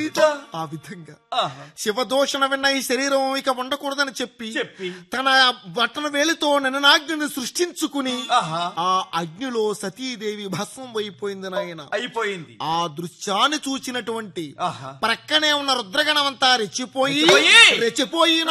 ఆ విధంగా శివదోషణ విన్న ఈ శరీరం ఇక ఉండకూడదని చెప్పి తన బట్టన వేలితో నన్ననాగ్ని సృష్టించుకుని ఆ అగ్నిలో సతీదేవి భస్మం అయిపోయింది నాయన. అయిపోయింది. ఆ దృశ్యాన్ని చూసినటువంటి ప్రక్కనే ఉన్న రుద్రగణమంతా రెచ్చిపోయి